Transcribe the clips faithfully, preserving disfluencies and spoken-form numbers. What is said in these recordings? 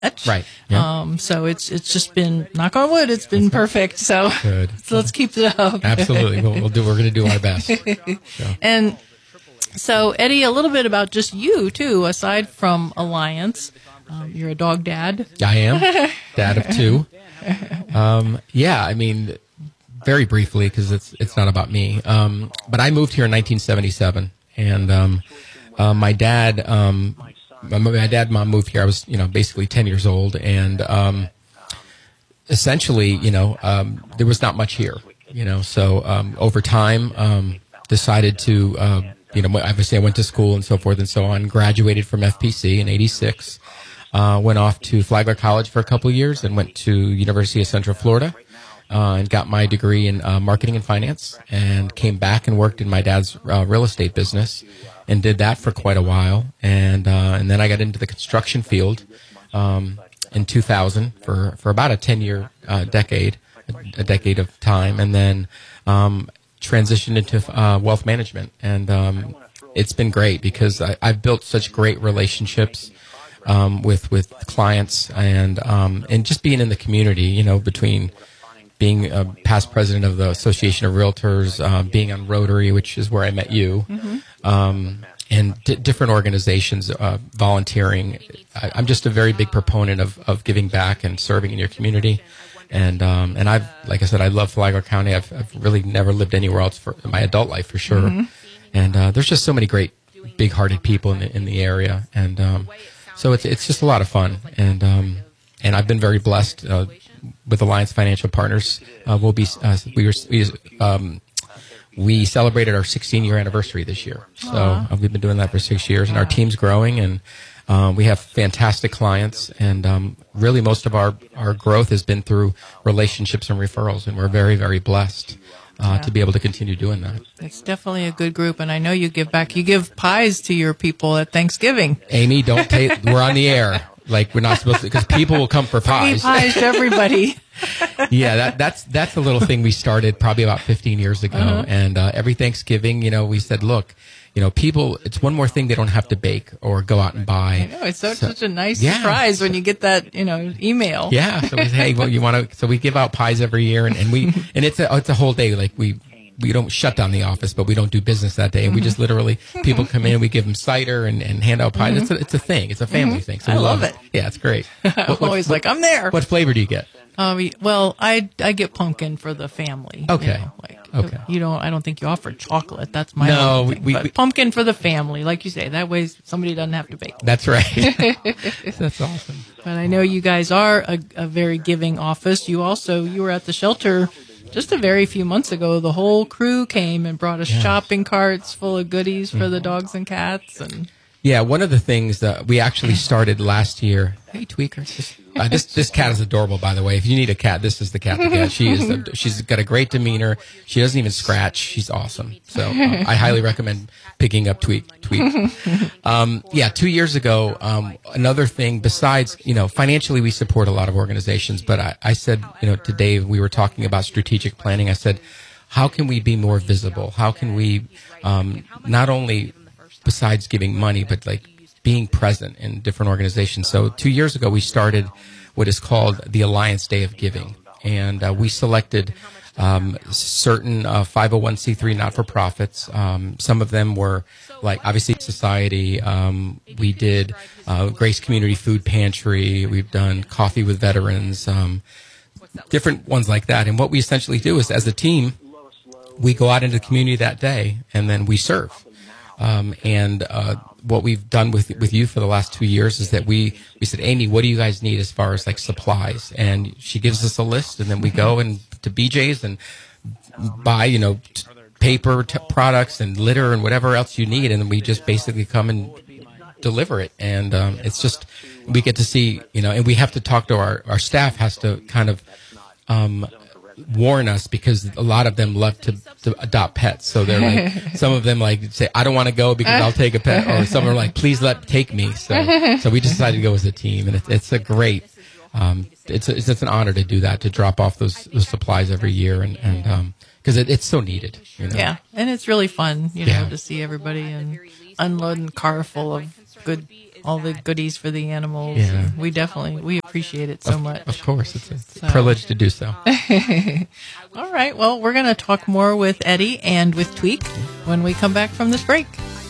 much. Right. Yeah. Um, so it's it's just been, knock on wood, it's been perfect. So, Good. so let's keep it up. Absolutely. We'll, we'll do. We're going to do our best. So. And so, Eddie, a little bit about just you too. Aside from Alliance, um, you're a dog dad. I am dad of two. Um, yeah, I mean, very briefly because it's it's not about me. Um, but I moved here in nineteen seventy-seven, and um, uh, my dad. Um, My, my dad and mom moved here. I was, you know, basically ten years old, and um, essentially, you know, um, there was not much here, you know. So um, over time, um, decided to, uh, you know, obviously I went to school and so forth and so on. Graduated from F P C in eighty-six. Uh, went off to Flagler College for a couple of years, and went to University of Central Florida, uh, and got my degree in uh, marketing and finance. And came back and worked in my dad's uh, real estate business. And did that for quite a while, and uh, and then I got into the construction field um, in two thousand for, for about a ten year uh, decade, a, a decade of time, and then um, transitioned into uh, wealth management, and um, it's been great because I, I've built such great relationships um, with with clients, and um, and just being in the community, you know, between being a past president of the Association of Realtors, uh, being on Rotary, which is where I met you, mm-hmm. um, and d- different organizations, uh, volunteering. I, I'm just a very big proponent of, of giving back and serving in your community. And um, and I've, like I said, I love Flagler County. I've, I've really never lived anywhere else for my adult life, for sure. Mm-hmm. And uh, there's just so many great, big-hearted people in the, in the area. And um, so it's it's just a lot of fun. And um, and I've been very blessed. Uh, with Alliance Financial Partners, uh, we'll be uh, we were we, um, we celebrated our sixteen year anniversary this year. So uh, we've been doing that for six years, and our team's growing, and um, we have fantastic clients, and um, really most of our our growth has been through relationships and referrals, and we're very very blessed uh, yeah. to be able to continue doing that. It's definitely a good group, and I know you give back. You give pies to your people at Thanksgiving. Amy, don't take. We're on the air. Like, we're not supposed to, because people will come for pies. Free pies to everybody. Yeah, that, that's that's a little thing we started probably about fifteen years ago. Uh-huh. And uh, every Thanksgiving, you know, we said, look, you know, people, it's one more thing they don't have to bake or go out and buy. I know, it's so, so, such a nice yeah. surprise when you get that, you know, email. Yeah, so we say, hey, well, you want to, so we give out pies every year, and, and we, and it's a, it's a whole day, like we, we don't shut down the office, but we don't do business that day. Mm-hmm. We just literally, people come in, we give them cider and, and hand out pies. Mm-hmm. It's a, it's a thing. It's a family mm-hmm. thing. So I we love love it. it. Yeah, it's great. I'm what, always what, like, I'm there. What flavor do you get? Um, well, I, I get pumpkin for the family. Okay. You know, like, okay. You don't, I don't think you offer chocolate. That's my no, only thing. we, But we, pumpkin for the family, like you say. That way somebody doesn't have to bake. That's right. That's awesome. But I know you guys are a, a very giving office. You also, you were at the shelter just a very few months ago. The whole crew came and brought us yes. shopping carts full of goodies for mm-hmm. the dogs and cats. And yeah, one of the things that we actually started last year. Hey, Tweaker. Just, uh, this this cat is adorable, by the way. If you need a cat, this is the cat to get. She is. A, she's got a great demeanor. She doesn't even scratch. She's awesome. So uh, I highly recommend picking up Tweak. Tweak. Um, yeah, two years ago, um, another thing besides, you know, financially we support a lot of organizations, but I, I said, you know, to Dave, we were talking about strategic planning. I said, how can we be more visible? How can we um, not only besides giving money, but like being present in different organizations. So two years ago, we started what is called the Alliance Day of Giving. And uh, we selected um, certain uh, five oh one c three not-for-profits. Um, some of them were like, obviously, Society. Um, we did uh, Grace Community Food Pantry. We've done Coffee with Veterans, um, different ones like that. And what we essentially do is, as a team, we go out into the community that day, and then we serve. Um, and uh, what we've done with with you for the last two years is that we, we said, Amy, what do you guys need as far as like supplies? And she gives us a list, and then we go and to B J's and buy, you know, t- paper t- products and litter and whatever else you need, and then we just basically come and deliver it. And um, it's just, we get to see, you know, and we have to talk to our, our staff has to kind of um, warn us, because a lot of them love to, to adopt pets. So they're like, some of them like say, I don't want to go because I'll take a pet, or some are like, please let take me. So so we decided to go as a team, and it, it's a great, um, it's a, it's an honor to do that, to drop off those, those supplies every year, and and um, because it, it's so needed. You know? Yeah, and it's really fun, you know, yeah. to see everybody and unload a car full of good all the goodies for the animals. Yeah. We definitely, we appreciate it so of, much. Of course, it's a, it's So. a privilege to do so. All right, well, we're going to talk more with Eddie and with Tweak when we come back from this break.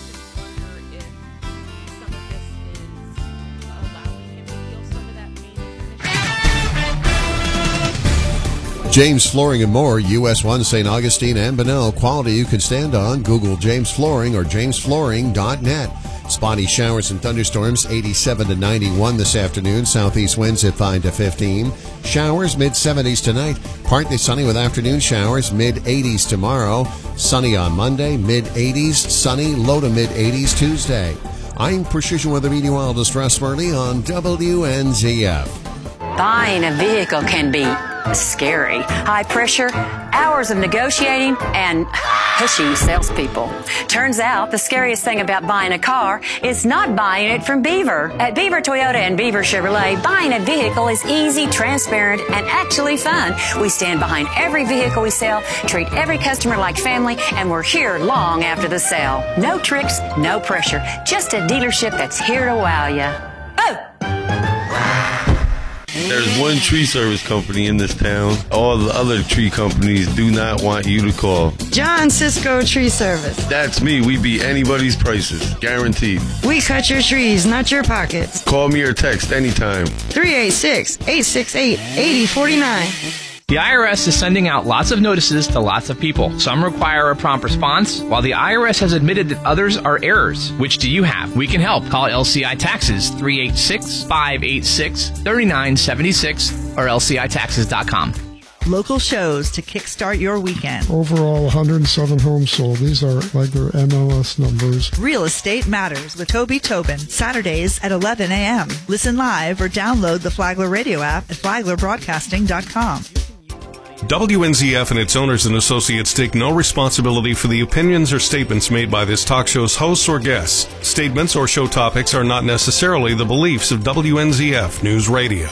James Flooring and More, U S one, Saint Augustine and Bunnell. Quality you can stand on. Google James Flooring or james flooring dot net. Spotty showers and thunderstorms, eighty-seven to ninety-one this afternoon. Southeast winds at five to fifteen. Showers, mid-seventies tonight. Partly sunny with afternoon showers, mid-eighties tomorrow. Sunny on Monday, mid-eighties. Sunny, low to mid-eighties Tuesday. I'm Precision Weather Meteorologist Russ Murley on W N Z F. Buying a vehicle can be scary. High pressure, hours of negotiating, and pushy salespeople. Turns out the scariest thing about buying a car is not buying it from Beaver. At Beaver Toyota and Beaver Chevrolet, buying a vehicle is easy, transparent, and actually fun. We stand behind every vehicle we sell, treat every customer like family, and we're here long after the sale. No tricks, no pressure. Just a dealership that's here to wow you. Oh! There's one tree service company in this town. All the other tree companies do not want you to call. John Cisco Tree Service. That's me. We beat anybody's prices. Guaranteed. We cut your trees, not your pockets. Call me or text anytime. three eight six, eight six eight, eight zero four nine. The I R S is sending out lots of notices to lots of people. Some require a prompt response, while the I R S has admitted that others are errors. Which do you have? We can help. Call L C I Taxes, three eight six, five eight six, three nine seven six or L C I taxes dot com. Local shows to kickstart your weekend. Overall, one hundred seven homes sold. These are regular M L S numbers. Real Estate Matters with Toby Tobin. Saturdays at eleven a.m. Listen live or download the Flagler Radio app at flagler broadcasting dot com. W N Z F and its owners and associates take no responsibility for the opinions or statements made by this talk show's hosts or guests. Statements or show topics are not necessarily the beliefs of W N Z F News Radio.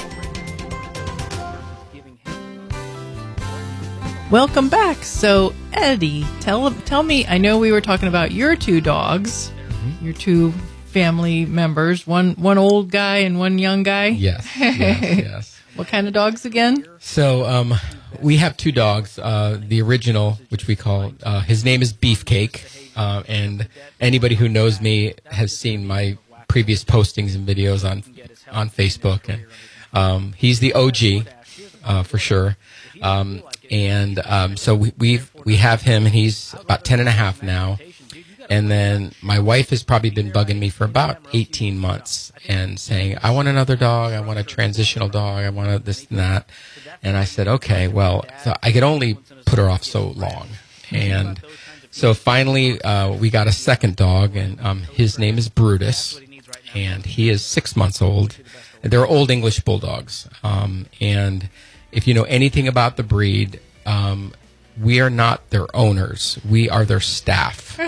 Welcome back. So, Eddie, tell tell me, I know we were talking about your two dogs, mm-hmm. your two family members, one one old guy and one young guy. Yes, yes, yes. What kind of dogs again? So, um, we have two dogs. Uh, the original, which we call, uh, his name is Beefcake. Uh, and anybody who knows me has seen my previous postings and videos on on Facebook. And um, he's the O G, uh, for sure. Um, and um, so we we've, we have him, and he's about ten and a half now. And then my wife has probably been bugging me for about eighteen months and saying, I want another dog. I want a transitional dog. I want a this and that. And I said, okay, well, so I could only put her off so long. And so finally, uh, we got a second dog, and um, his name is Brutus, and he is six months old. They're old English bulldogs. Um, and if you know anything about the breed, um, we are not their owners. We are their staff.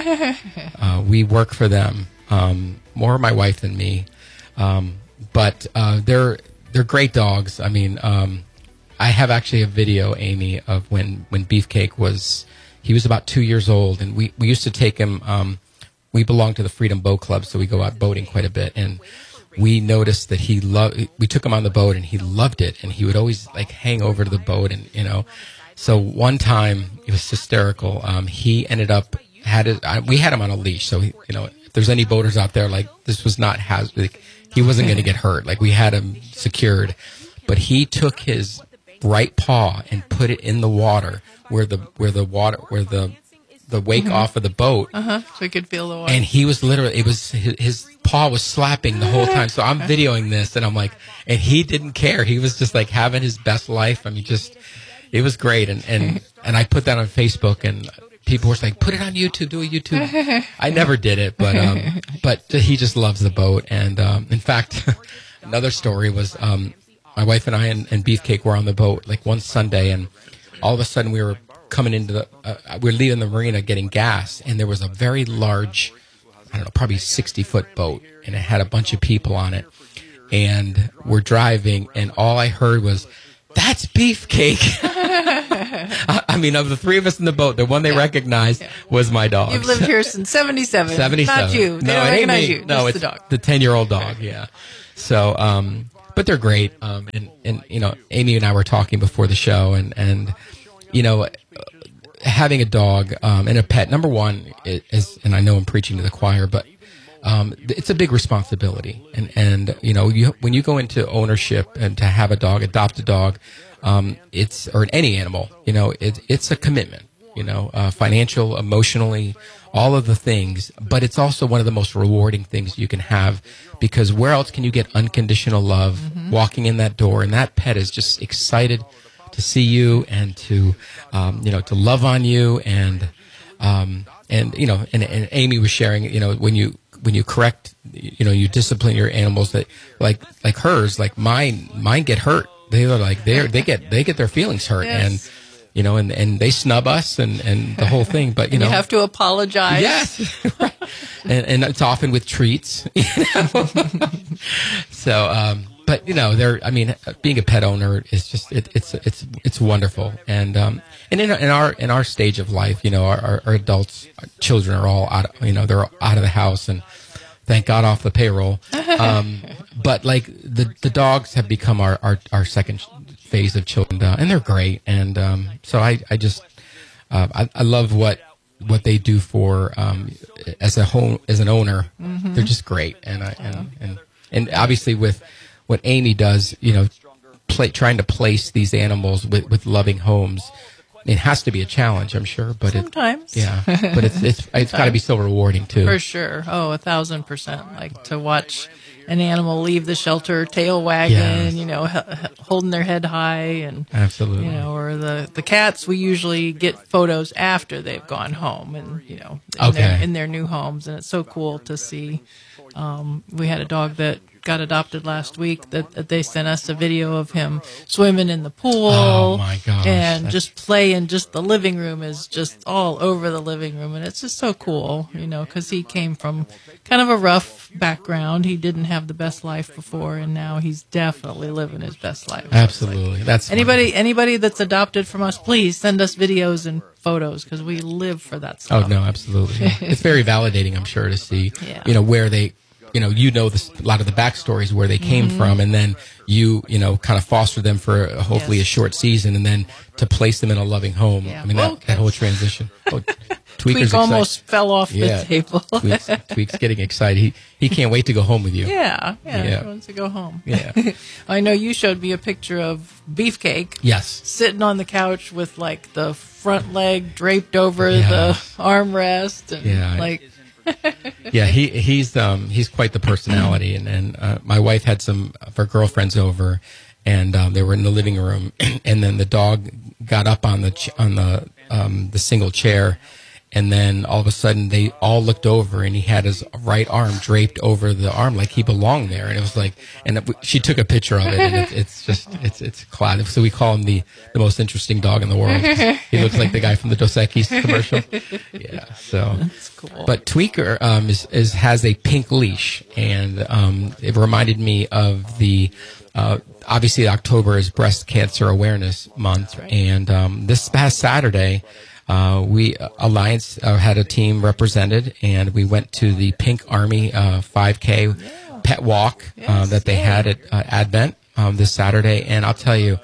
Uh, we work for them, um, more my wife than me. Um, but uh, they're they're great dogs. I mean, um, I have actually a video, Amy, of when, when Beefcake was, he was about two years old, and we, we used to take him, um, we belong to the Freedom Boat Club, so we go out boating quite a bit, and we noticed that he loved, we took him on the boat, and he loved it, and he would always, like, hang over to the boat, and, you know, so one time, it was hysterical, um, he ended up, had it, I, we had him on a leash, so, he, you know, if there's any boaters out there, like, this was not, has, like, he wasn't going to get hurt, like, we had him secured, but he took his right paw and put it in the water where the where the water where the the wake mm-hmm. off of the boat. Uh-huh. So he could feel the water. And he was literally it was his, his paw was slapping the whole time. So I'm videoing this, and I'm like, and he didn't care. He was just like having his best life. I mean, just it was great. And and and I put that on Facebook, and people were saying, put it on YouTube, do a YouTube. I never did it, but um, but he just loves the boat. And um, in fact, another story was. Um, My wife and I and, and Beefcake were on the boat like one Sunday, and all of a sudden we were coming into the, uh, we were leaving the marina getting gas, and there was a very large, I don't know, probably sixty foot boat, and it had a bunch of people on it. And we're driving, and all I heard was that's Beefcake. I, I mean, of the three of us in the boat, the one they yeah. recognized yeah. was my dog. You've lived here since seventy-seven. seventy-seven. Not you. They no, don't it recognize ain't me. you. No, it's it's the dog. The ten-year-old dog, yeah. So, um, but they're great. Um, and, and, you know, Amy and I were talking before the show, and, and you know, having a dog um, and a pet, number one, is, and I know I'm preaching to the choir, but um, it's a big responsibility. And, and you know, you, when you go into ownership and to have a dog, adopt a dog, um, it's or any animal, you know, it, it's a commitment, you know, uh, financial, emotionally, all of the things. But it's also one of the most rewarding things you can have, because where else can you get unconditional love mm-hmm. walking in that door? And that pet is just excited to see you and to, um, you know, to love on you. And, um, and, you know, and, and Amy was sharing, you know, when you, when you correct, you know, you discipline your animals, that like, like hers, like mine, mine get hurt. They're like, they're, they get, they get their feelings hurt. Yes. And, you know, and, and they snub us and, and the whole thing, but you know, you have to apologize. Yes. Right. and, and it's often with treats, you know? So, um, but you know, they're, I mean, being a pet owner is just, it, it's, it's, it's wonderful. And, um, and in, in our, in our stage of life, you know, our, our, our adults, our children are all out, of, you know, they're out of the house, and thank God off the payroll. Um, but like the, the dogs have become our, our, our second phase of children, uh, and they're great. And, um, so I, I just, uh, I, I love what, what they do for, um, as a home, as an owner. Mm-hmm. They're just great. And I, and, and, and obviously with what Amy does, you know, play, trying to place these animals with, with loving homes, it has to be a challenge, I'm sure, but sometimes, it, yeah, but it's it's it's got to be so rewarding too. For sure, oh, a thousand percent. Like to watch an animal leave the shelter, tail wagging, yes. you know, h- holding their head high, and absolutely, you know, or the the cats. We usually get photos after they've gone home, and you know, in, okay. their, in their new homes, and it's so cool to see. Um, we had a dog that got adopted last week that, that they sent us a video of him swimming in the pool. Oh my gosh. And That's... just playing, just the living room is just all over the living room. And it's just so cool, you know, because he came from kind of a rough background. He didn't have the best life before, and now he's definitely living his best life. Absolutely. Like, That's anybody funny. anybody that's adopted from us, please send us videos and photos, because we live for that stuff. Oh, no, absolutely. It's very validating, I'm sure, to see, yeah. you know, where they, you know, you know this, a lot of the backstories where they came mm-hmm. from, and then you, you know, kind of foster them for uh, hopefully yes. a short season, and then to place them in a loving home. Yeah. I mean, Well, that, that whole transition. Oh, Tweaker's Tweak almost excited. fell off yeah. the table. Tweak's, Tweak's getting excited. He he can't wait to go home with you. Yeah, yeah, Yeah. he wants to go home. Yeah. I know you showed me a picture of Beefcake. Yes. Sitting on the couch with like the front leg draped over Yeah. the armrest, and Yeah. like. Yeah, he he's um he's quite the personality, and and uh, my wife had some of her girlfriends over, and um, they were in the living room, and then the dog got up on the ch- on the um the single chair, and then all of a sudden they all looked over, and he had his right arm draped over the arm like he belonged there, and it was like, and it, she took a picture of it, and it, it's just it's it's classic. So we call him the the most interesting dog in the world. He looks like the guy from the Dos Equis commercial. Yeah, so That's cool. But Tweaker um is, is has a pink leash, and um it reminded me of the uh obviously October is Breast Cancer Awareness Month, right. and um this past Saturday. Uh, we, uh, Alliance, uh, had a team represented, and we went to the Pink Army, uh, five K yeah. pet walk, yes, uh, that they yeah. had at, uh, Advent, um, this Saturday. And I'll tell you,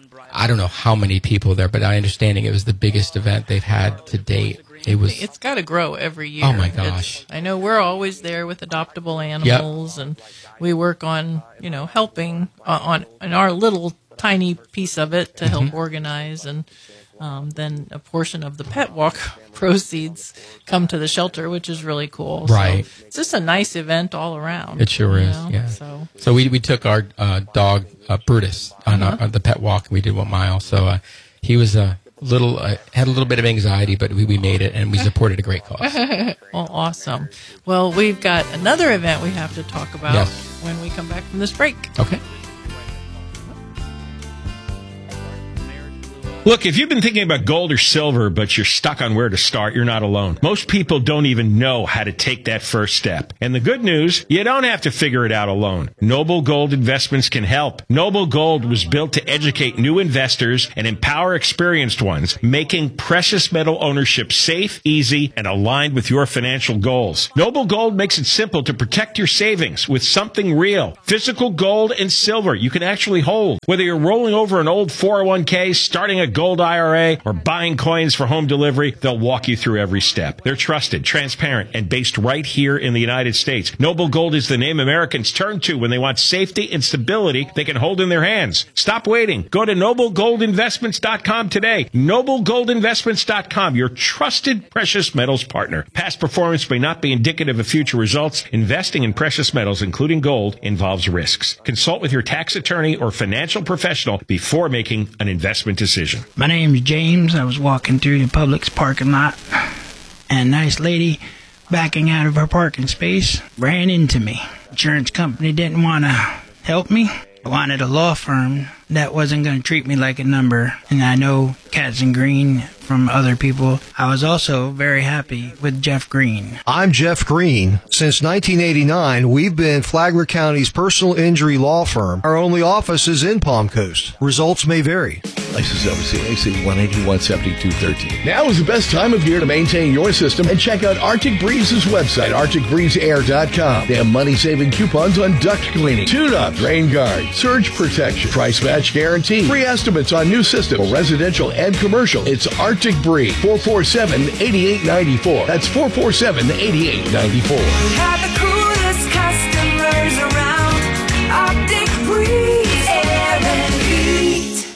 I don't know how many people there, but my understanding it was the biggest event they've had to date. It was. It's got to grow every year. Oh my gosh! It's, I know we're always there with adoptable animals, yep. and we work on, you know, helping uh, on, on our little tiny piece of it to help mm-hmm. organize, and um, then a portion of the pet walk proceeds come to the shelter, which is really cool. Right. So it's just a nice event all around. It sure is. know? Yeah. So, so we we took our uh, dog uh, Brutus on, uh-huh. our, on the pet walk. We did one mile. So uh, he was a little uh, had a little bit of anxiety, but we, we made it, and we supported a great cause. Well, awesome. Well, we've got another event we have to talk about yes. when we come back from this break. Okay. Look, if you've been thinking about gold or silver, but you're stuck on where to start, you're not alone. Most people don't even know how to take that first step. And the good news, you don't have to figure it out alone. Noble Gold Investments can help. Noble Gold was built to educate new investors and empower experienced ones, making precious metal ownership safe, easy, and aligned with your financial goals. Noble Gold makes it simple to protect your savings with something real. Physical gold and silver you can actually hold. Whether you're rolling over an old four oh one k, starting a gold I R A, or buying coins for home delivery, they'll walk you through every step. They're trusted, transparent, and based right here in the United States. Noble Gold is the name Americans turn to when they want safety and stability they can hold in their hands. Stop waiting. Go to noble gold investments dot com today. noble gold investments dot com, your trusted precious metals partner. Past performance may not be indicative of future results. Investing in precious metals, including gold, involves risks. Consult with your tax attorney or financial professional before making an investment decision. My name's James. I was walking through the Publix parking lot, and a nice lady backing out of her parking space ran into me. Insurance company didn't want to help me. I wanted a law firm that wasn't going to treat me like a number, and I know Katz and Green from other people. I was also very happy with Jeff Green. I'm Jeff Green. Since nineteen eighty-nine, we've been Flagler County's personal injury law firm. Our only office is in Palm Coast. Results may vary. License number C A C one eighty-one seventy-two thirteen. Now is the best time of year to maintain your system and check out Arctic Breeze's website, arctic breeze air dot com. They have money-saving coupons on duct cleaning, tune-up, rain guard, surge protection, price match guarantee, free estimates on new systems for residential and commercial. It's Arctic Breeze, four four seven, eight eight nine four. That's four four seven, eight eight nine four. Have the coolest customers around. Arctic Breeze Air and Heat.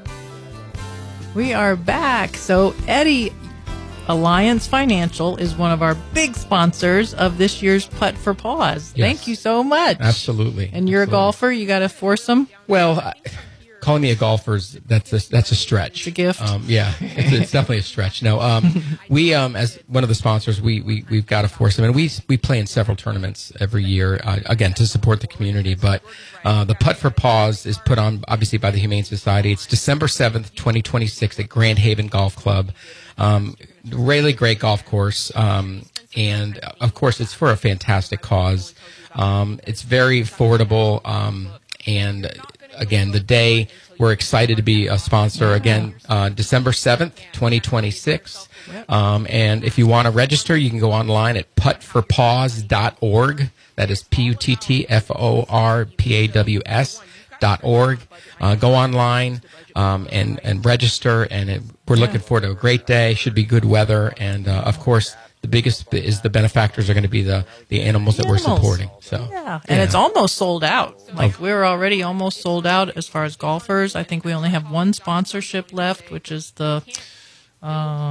We are back. So Eddie, Alliance Financial is one of our big sponsors of this year's Putt for Paws. Yes. Thank you so much. Absolutely. And you're Absolutely. a golfer. You got a foursome? Well, I, calling me a golfer is that's a, that's a stretch. It's a gift. Um, yeah, it's, it's definitely a stretch. No, um, we um, as one of the sponsors, we we we've got a foursome, and we we play in several tournaments every year. Uh, again, to support the community. But uh, the Putt for Paws is put on obviously by the Humane Society. It's December seventh, twenty twenty six, at Grand Haven Golf Club. Um, really great golf course, um, and uh, of course, it's for a fantastic cause. Um, it's very affordable, um, and again, the day we're excited to be a sponsor. Again, uh, December seventh, twenty twenty-six. Um, and if you want to register, you can go online at putt for paws dot org. That is P U T T F O R P A W S dot org. Uh, go online um, and, and register. And it, we're looking forward to a great day. Should be good weather. And, uh, of course, the biggest is the benefactors are going to be the, the animals The that animals. we're supporting. So Yeah, and yeah. it's almost sold out. Like Oh. we're already almost sold out as far as golfers. I think we only have one sponsorship left, which is the uh,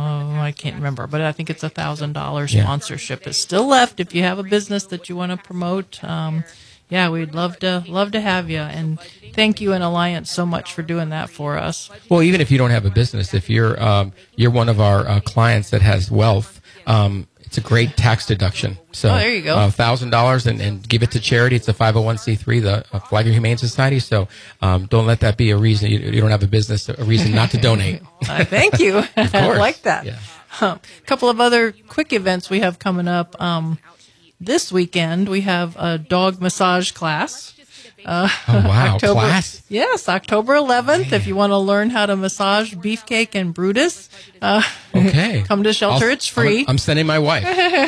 I can't remember, but I think it's a thousand dollar Yeah. sponsorship is still left. If you have a business that you want to promote, um, yeah, we'd love to love to have you. And thank you and Alliance so much for doing that for us. Well, even if you don't have a business, if you're um, you're one of our uh, clients that has wealth, um, it's a great tax deduction. So, Oh, there you go. uh, thousand dollars and and give it to charity. It's a five oh one c three, the uh, Flagler Humane Society. So, um, don't let that be a reason you, you don't have a business, a reason not to donate. Uh, thank you. Of I course. like that. Yeah. A couple of other quick events we have coming up. Um, this weekend we have a dog massage class. Uh, Oh, wow. October, Class? Yes, October eleventh. If you want to learn how to massage Beefcake and Brutus, uh, Okay. come to shelter. I'll- it's free. I'm, I'm sending my wife.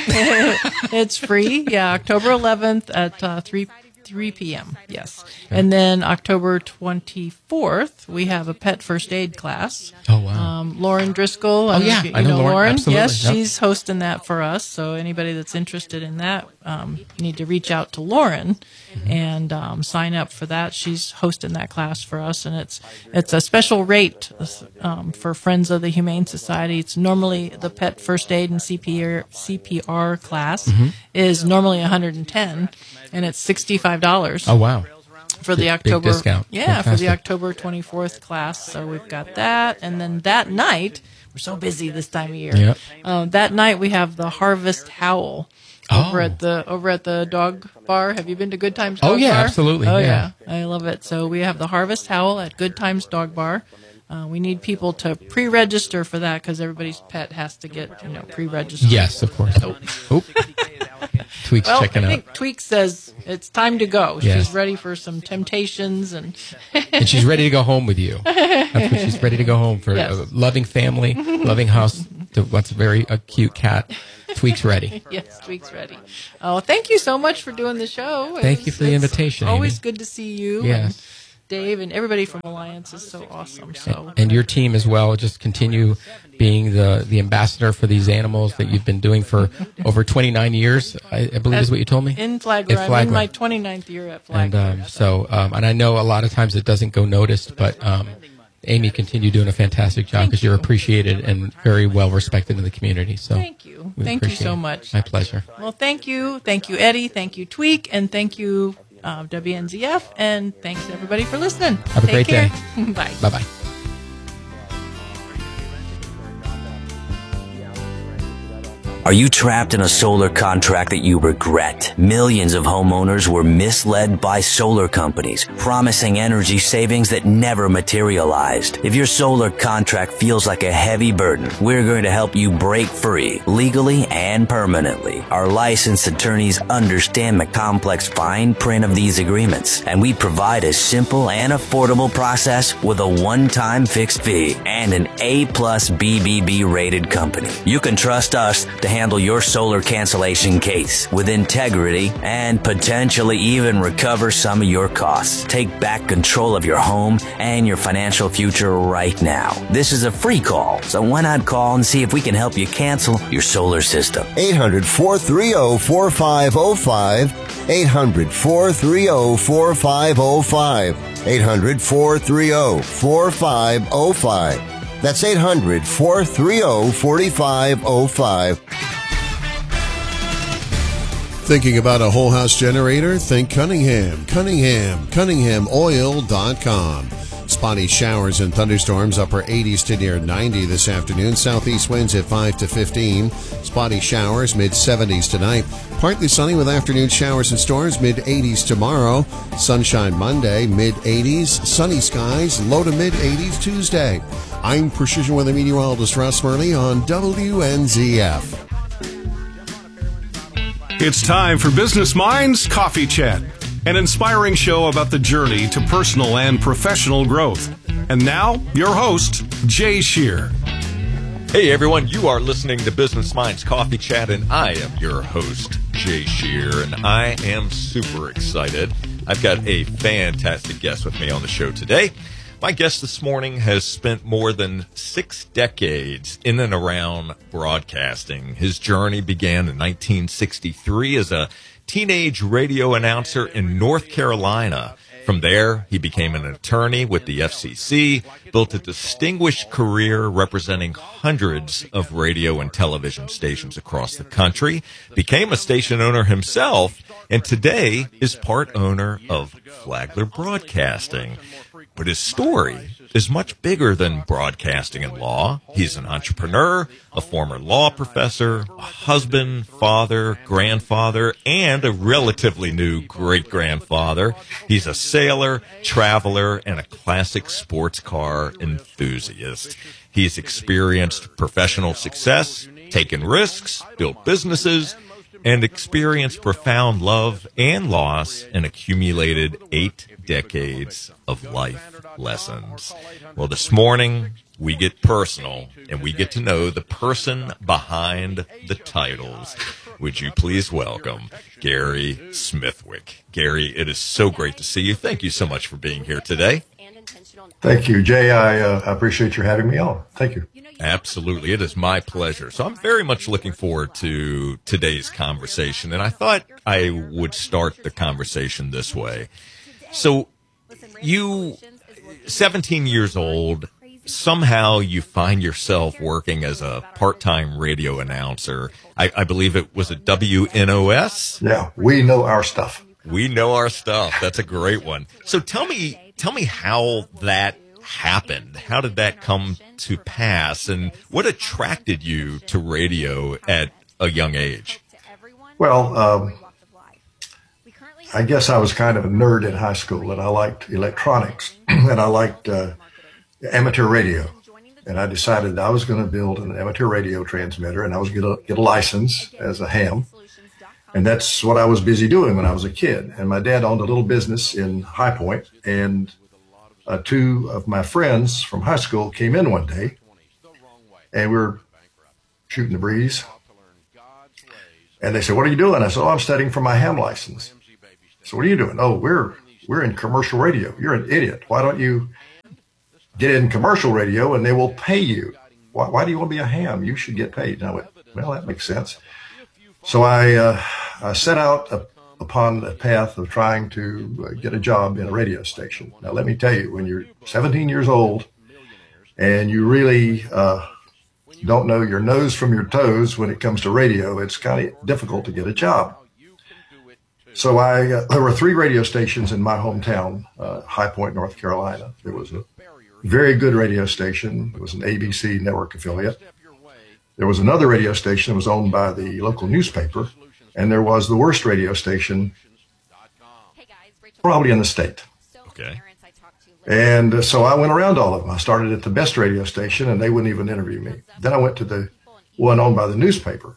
It's free. Yeah, October eleventh at uh, three three p.m. Yes. And then October twenty-fourth, we have a pet first aid class. Oh, wow. Um, Lauren Driscoll. Oh, don't yeah, if you, I you know Lauren. Absolutely. Yes, Yep. she's hosting that for us. So anybody that's interested in that, um, you need to reach out to Lauren Mm-hmm. and um, sign up for that. She's hosting that class for us, and it's it's a special rate um, for Friends of the Humane Society. It's normally the pet first aid and C P R, C P R class Mhm. is normally one hundred ten, and it's sixty-five dollars. Oh, wow. For the Big- big October, discount. yeah, for the Fantastic. October twenty-fourth class. So we've got that, and then that night we're so busy this time of year. Yep. Um, that night we have the Harvest Howl over Oh. at the over at the dog bar. Have you been to Good Times Dog Oh, yeah, Bar? absolutely, Oh yeah. yeah. I love it. So we have the Harvest Howl at Good Times Dog Bar. Uh, we need people to pre-register for that because everybody's pet has to get, you know, pre-registered. Yes, of course. Oh. Oh. Tweak's well, checking I think out. Tweak says it's time to go. Yes. She's ready for some temptations and and she's ready to go home with you. That's what she's ready to go home for. Yes. A loving family, loving house. To what's a very a cute cat. Tweak's ready. Yes, Tweak's ready. Oh, thank you so much for doing the show. Thank It's- you for the it's invitation, Always Amy. good to see you. Yes. And Dave and everybody from Alliance is so awesome. So And your team as well. Just continue being the, the ambassador for these animals that you've been doing for over twenty-nine years, I, I believe At- is what you told me? In Flagler. At I'm in Flagler. my twenty-ninth year at Flagler. And um, so, um, and I know a lot of times it doesn't go noticed, but um, Amy, continue doing a fantastic job because you're appreciated and very well respected in the community. So Thank you. we Thank you appreciate so it. much. My pleasure. Well, thank you. Thank you, Eddie. Thank you, Tweak. And thank you, uh, W N Z F. And thanks, everybody, for listening. Have a Take great care. day. Bye. Bye-bye. Are you trapped in a solar contract that you regret? Millions of homeowners were misled by solar companies, promising energy savings that never materialized. If your solar contract feels like a heavy burden, we're going to help you break free, legally and permanently. Our licensed attorneys understand the complex fine print of these agreements, and we provide a simple and affordable process with a one-time fixed fee and an A plus B B B rated company. You can trust us to handle your solar cancellation case with integrity and potentially even recover some of your costs. Take back control of your home and your financial future right now. This is a free call, so why not call and see if we can help you cancel your solar system? eight hundred, four three zero, four five zero five. eight hundred, four three zero, four five zero five. eight hundred, four three zero, four five zero five. That's eight hundred, four three zero, four five zero five. Thinking about a whole house generator? Think Cunningham. Cunningham. Cunningham Oil dot com. Spotty showers and thunderstorms, upper eighties to near ninety this afternoon. Southeast winds at five to fifteen. Spotty showers, mid seventies tonight. Partly sunny with afternoon showers and storms, mid eighties tomorrow. Sunshine Monday, mid eighties. Sunny skies, low to mid eighties Tuesday. I'm Precision Weather Meteorologist Russ Murley on W N Z F. It's time for Business Minds Coffee Chat, an inspiring show about the journey to personal and professional growth. And now, your host, Jay Shear. Hey everyone, you are listening to Business Minds Coffee Chat, and I am your host, Jay Shear, and I am super excited. I've got a fantastic guest with me on the show today. My guest this morning has spent more than six decades in and around broadcasting. His journey began in nineteen sixty-three as a teenage radio announcer in North Carolina. From there, he became an attorney with the F C C, built a distinguished career representing hundreds of radio and television stations across the country, became a station owner himself, and today is part owner of Flagler Broadcasting. But his story is much bigger than broadcasting and law. He's an entrepreneur, a former law professor, a husband, father, grandfather, and a relatively new great-grandfather. He's a sailor, traveler, and a classic sports car enthusiast. He's experienced professional success, taken risks, built businesses, and experienced profound love and loss and accumulated eight decades of life lessons. Well, this morning, we get personal, and we get to know the person behind the titles. Would you please welcome Gary Smithwick? Gary, it is so great to see you. Thank you so much for being here today. Thank you, Jay. I uh, appreciate your having me on. Thank you. Absolutely. It is my pleasure. So I'm very much looking forward to today's conversation, and I thought I would start the conversation this way. So you, seventeen years old, somehow you find yourself working as a part-time radio announcer. I, I believe it was at W N O S? Yeah, we know our stuff. We know our stuff. That's a great one. So tell me, tell me how that happened. How did that come to pass, and what attracted you to radio at a young age? Well, um, I guess I was kind of a nerd in high school, and I liked electronics, and I liked uh, amateur radio. And I decided I was going to build an amateur radio transmitter, and I was going to get a license as a ham. And that's what I was busy doing when I was a kid. And my dad owned a little business in High Point, and uh, two of my friends from high school came in one day, and we were shooting the breeze. And they said, "What are you doing?" I said, "Oh, I'm studying for my ham license." So, "What are you doing?" "Oh, we're we're in commercial radio." "You're an idiot. Why don't you get in commercial radio and they will pay you? Why, why do you want to be a ham? You should get paid." And I went, "Well, that makes sense." So I, uh, I set out uh, upon the path of trying to uh, get a job in a radio station. Now, let me tell you, when you're seventeen years old and you really uh, don't know your nose from your toes when it comes to radio, it's kind of difficult to get a job. So I, uh, there were three radio stations in my hometown, uh, High Point, North Carolina. There was a very good radio station. It was an A B C network affiliate. There was another radio station that was owned by the local newspaper, and there was the worst radio station probably in the state. Okay. And uh, so I went around all of them. I started at the best radio station, and they wouldn't even interview me. Then I went to the one owned by the newspaper.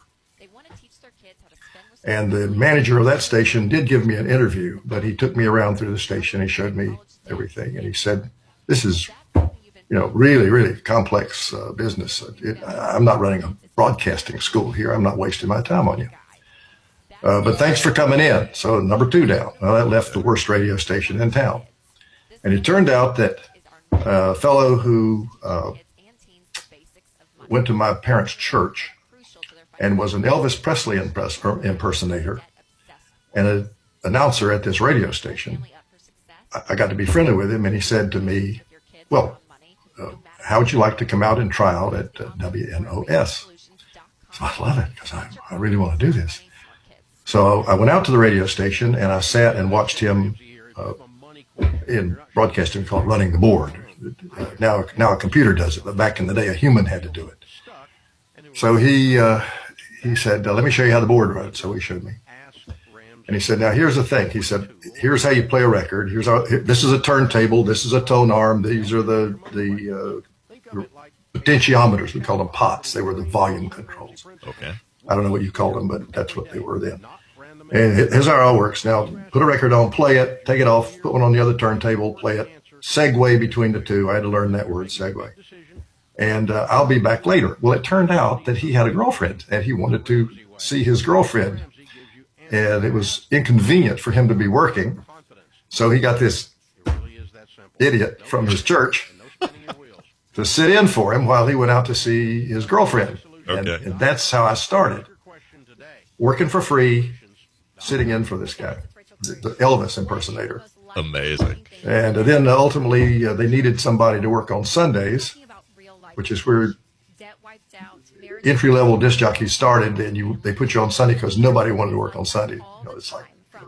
And the manager of that station did give me an interview, but he took me around through the station. He showed me everything, and he said, "This is, you know, really, really complex uh, business. It, I'm not running a broadcasting school here. I'm not wasting my time on you. Uh, but thanks for coming in." So number two down. Well, that left the worst radio station in town. And it turned out that a fellow who uh, went to my parents' church and was an Elvis Presley impersonator and an announcer at this radio station, I got to be friendly with him, and he said to me, "Well, uh, how would you like to come out and try out at uh, W N O S?" So I love it because I, I really want to do this. So I went out to the radio station, and I sat and watched him uh, in broadcasting called running the board. Uh, now, now a computer does it, but back in the day, a human had to do it. So he uh, he said, uh, "Let me show you how the board runs." So he showed me. And he said, "Now, here's the thing." He said, "Here's how you play a record. Here's how, here, this is a turntable. This is a tone arm. These are the, the uh, potentiometers. We called them pots. They were the volume controls." Okay. I don't know what you called them, but that's what they were then. And here's how it all works. Now, put a record on, play it, take it off, put one on the other turntable, play it, segue between the two. I had to learn that word, segue. And uh, I'll be back later. Well, it turned out that he had a girlfriend, and he wanted to see his girlfriend. And it was inconvenient for him to be working. So he got this idiot from his church to sit in for him while he went out to see his girlfriend. Okay. And, and that's how I started. Working for free, sitting in for this guy, the, the Elvis impersonator. Amazing. And then ultimately uh, they needed somebody to work on Sundays, which is where entry-level disc jockeys started, and you they put you on Sunday because nobody wanted to work on Sunday. You know, it's like,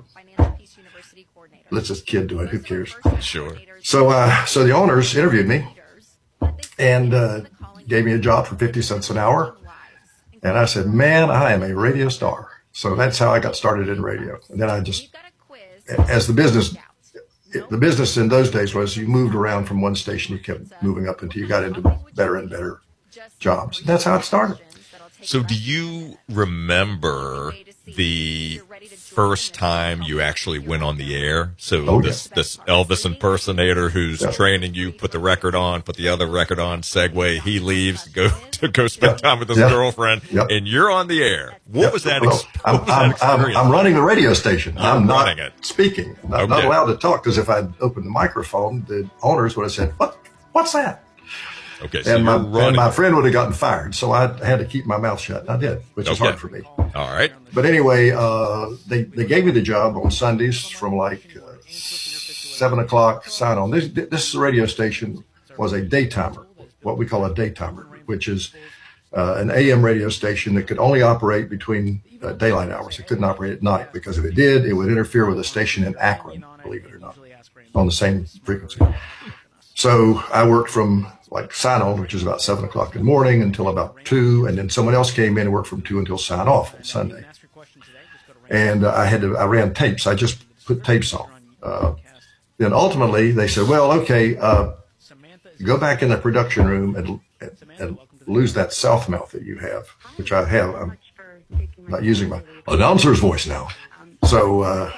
let's this kid do it. Who cares? Sure. So, uh, so the owners interviewed me and uh, gave me a job for fifty cents an hour. And I said, "Man, I am a radio star." So that's how I got started in radio. And then I just, as the business, the business in those days was you moved around from one station, you kept moving up until you got into better and better jobs. And that's how it started. So do you remember the first time you actually went on the air? So Oh, this, yeah. this Elvis impersonator who's Yeah. training you, put the record on, put the other record on, segue, he leaves, go to go spend Yep. time with his Yep. girlfriend, Yep. and you're on the air. What Yep. was that, Well, ex- I'm, what was that I'm, I'm, experience? I'm running the radio station. You're I'm not running it. speaking. I'm not Okay. allowed to talk because if I'd opened the microphone, the owners would have said, "What? What's that?" Okay, so and, my, you're running. and my friend would have gotten fired. So I had to keep my mouth shut. And I did, which is Okay. hard for me. All right. But anyway, uh, they, they gave me the job on Sundays from like uh, seven o'clock sign on. This, this radio station was a daytimer, what we call a daytimer, which is uh, an A M radio station that could only operate between uh, daylight hours. It couldn't operate at night because if it did, it would interfere with a station in Akron, believe it or not, on the same frequency. So I worked from like sign on, which is about seven o'clock in the morning until about two. And then someone else came in and worked from two until sign off on Sunday. And uh, I had to, I ran tapes. I just put tapes on. Uh, then ultimately they said, "Well, okay, uh, go back in the production room and, and, and lose that south mouth that you have, which I have. I'm not using my announcer's voice now. So uh,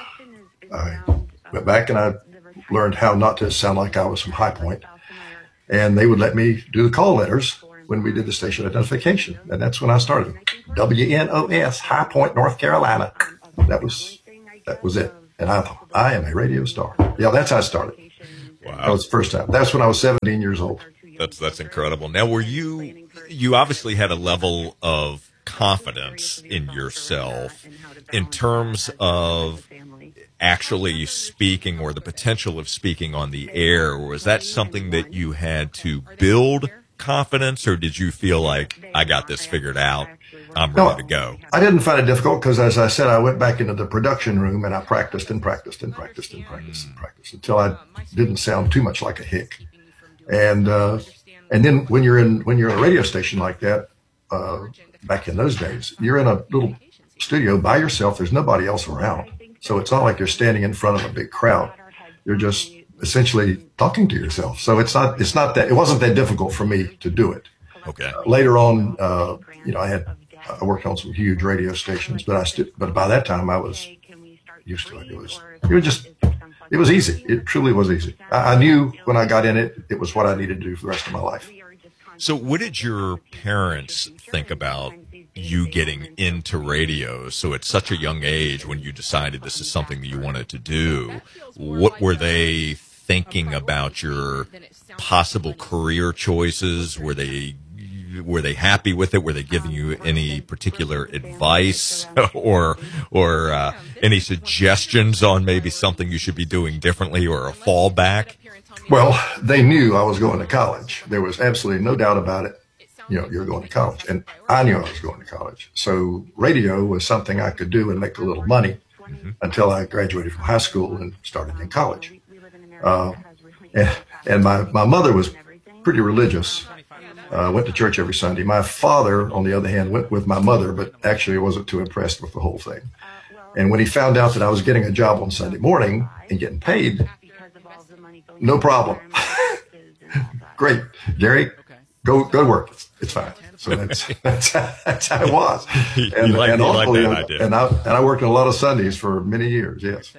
I went back and I learned how not to sound like I was from High Point. And they would let me do the call letters when we did the station identification. And that's when I started. W N O S, High Point, North Carolina. That was that was it. And I thought, I am a radio star. Yeah, that's how I started. Wow. That was the first time. That's when I was seventeen years old. That's that's incredible. Now, were you you obviously had a level of confidence in yourself in terms of actually speaking or the potential of speaking on the air? Was that something that you had to build confidence, or did you feel like, I got this figured out, I'm ready No, to go? I didn't find it difficult because, as I said, I went back into the production room and I practiced and practiced and practiced and practiced and practiced until I didn't sound too much like a hick. And uh, and then when you're in when you're in a radio station like that, uh, back in those days, you're in a little studio by yourself. There's nobody else around, so it's not like you're standing in front of a big crowd. You're just essentially talking to yourself. So it's not it's not that it wasn't that difficult for me to do it. Okay. Uh, later on, uh, you know, I had I worked on some huge radio stations, but I still but by that time I was used to it. It was it was just it was easy. It truly was easy. I, I knew when I got in it, it was what I needed to do for the rest of my life. So what did your parents think about you getting into radio? So at such a young age, when you decided this is something that you wanted to do, what were they thinking about your possible career choices? Were they were they happy with it? Were they giving you any particular advice or or uh, any suggestions on maybe something you should be doing differently or a fallback? Well, they knew I was going to college. There was absolutely no doubt about it. You know, you're going to college. And I knew I was going to college. So radio was something I could do and make a little money mm-hmm. until I graduated from high school and started in college. Uh, and and my, my mother was pretty religious. Uh, went to church every Sunday. My father, on the other hand, went with my mother, but actually wasn't too impressed with the whole thing. And when he found out that I was getting a job on Sunday morning and getting paid, no problem. Great, Gary, go go to work. It's, it's fine. So that's that's, that's how it was. And, like, and, like that and, idea. and I and I worked a lot of Sundays for many years. Yes.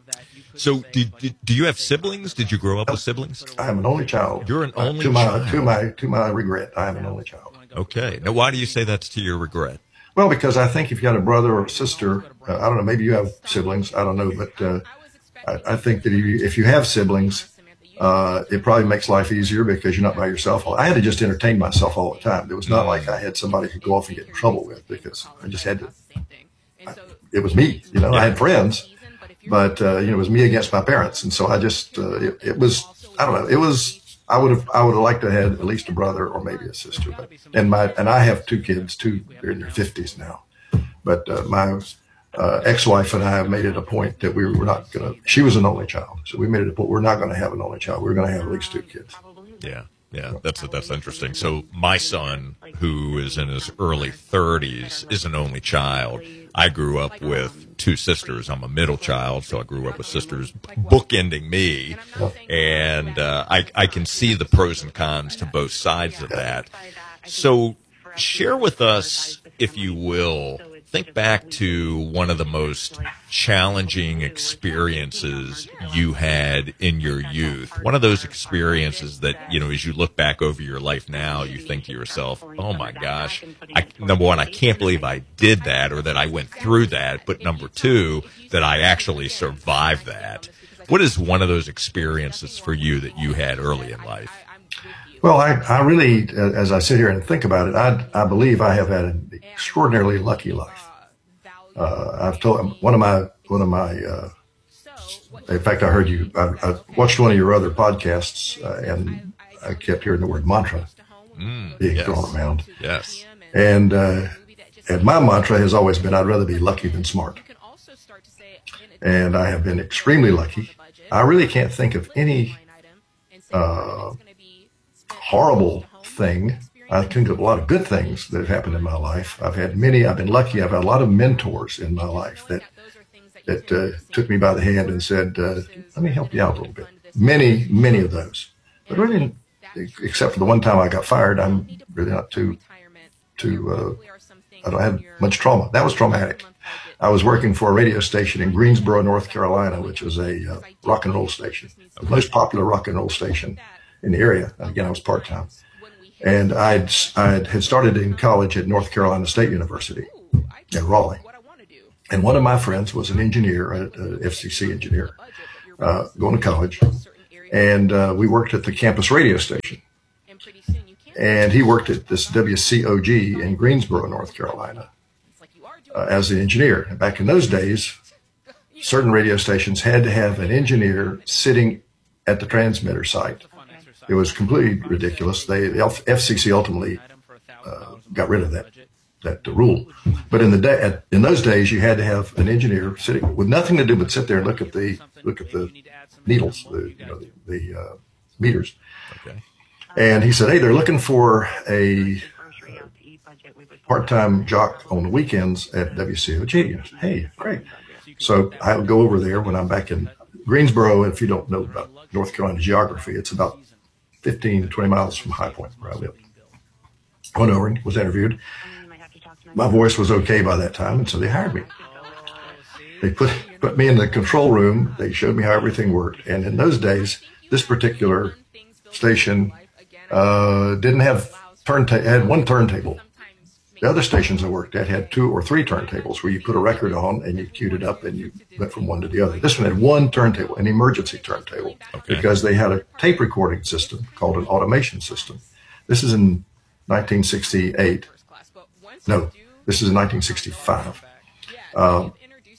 So, did, did do you have siblings? Did you grow up with siblings? I am an only child. You're an only uh, to my, child. To my to my regret, I am an only child. Okay. Now, why do you say that's to your regret? Well, because I think if you had a brother or a sister, uh, I don't know, maybe you have siblings, I don't know, but uh, I, I think that if you, if you have siblings, uh, it probably makes life easier because you're not by yourself. I had to just entertain myself all the time. It was not like I had somebody who could go off and get in trouble with because I just had to. I, it was me, you know. I had friends, but uh, you know, it was me against my parents, and so I just uh, it, it was I don't know. It was. I would have, I would have liked to have had at least a brother or maybe a sister. But, and my, and I have two kids, two, they're in their fifties now. But uh, my uh, ex-wife and I have made it a point that we were not going to, she was an only child. So we made it a point, we're not going to have an only child. We're going to have at least two kids. Yeah. Yeah, that's that's interesting. So my son, who is in his early thirties, is an only child. I grew up with two sisters. I'm a middle child, so I grew up with sisters bookending me, and uh, I, I can see the pros and cons to both sides of that. So share with us, if you will, think back to one of the most challenging experiences you had in your youth. One of those experiences that, you know, as you look back over your life now, you think to yourself, oh my gosh, I, number one, I can't believe I did that or that I went through that. But number two, that I actually survived that. What is one of those experiences for you that you had early in life? Well, I, I really, as I sit here and think about it, I, I believe I have had an extraordinarily lucky life. Uh, I've told one of my, one of my, uh, in fact, I heard you, I, I watched one of your other podcasts, uh, and I kept hearing the word mantra mm, being yes. thrown around. Yes. And, uh, and my mantra has always been, I'd rather be lucky than smart. And I have been extremely lucky. I really can't think of any, uh, horrible thing. I think of a lot of good things that have happened in my life. I've had many, I've been lucky. I've had a lot of mentors in my life that, that uh, took me by the hand and said, uh, let me help you out a little bit. Many, many of those. But really, except for the one time I got fired, I'm really not too, too, uh, I don't have much trauma. That was traumatic. I was working for a radio station in Greensboro, North Carolina, which was a uh, rock and roll station, the most popular rock and roll station in the area. And again, I was part-time. And I'd, I had started in college at North Carolina State University in Raleigh. And one of my friends was an engineer, an F C C engineer, uh, going to college. And uh, we worked at the campus radio station. And he worked at this W C O G in Greensboro, North Carolina, uh, as an engineer. And back in those days, certain radio stations had to have an engineer sitting at the transmitter site. It was completely ridiculous. They, the F C C ultimately uh, got rid of that that rule. But in the day, at, in those days, you had to have an engineer sitting with nothing to do but sit there and look at the look at the needles, the you know the, the uh, meters. Okay. And he said, "Hey, they're looking for a part-time jock on the weekends at W C O G." I said, "Hey, great." So I'll go over there when I'm back in Greensboro. If you don't know about North Carolina geography, it's about fifteen to twenty miles from High Point, where I live. Went over and was interviewed. My voice was okay by that time, and so they hired me. They put put me in the control room. They showed me how everything worked. And in those days, this particular station uh, didn't have turntable. Had one turntable. The other stations I worked at had two or three turntables where you put a record on and you queued it up and you went from one to the other. This one had one turntable, an emergency turntable, Okay. because they had a tape recording system called an automation system. This is in nineteen sixty-eight. No, this is in nineteen sixty-five. Um,